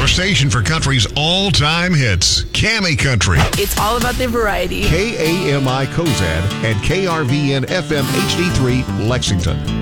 Your station for country's all-time hits, Cammy Country. It's all about the variety. KAMI Cozad and KRVN FM HD3 Lexington.